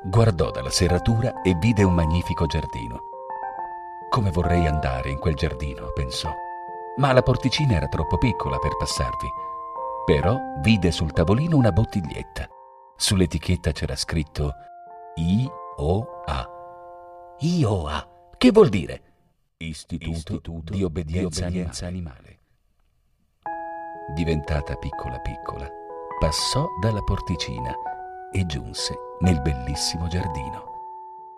Guardò dalla serratura e vide un magnifico giardino. Come vorrei andare in quel giardino, pensò, ma la porticina era troppo piccola per passarvi. Però vide sul tavolino una bottiglietta. Sull'etichetta c'era scritto IOA. IOA, che vuol dire? Istituto di Obbedienza Animale. Diventata piccola piccola, passò dalla porticina e giunse nel bellissimo giardino.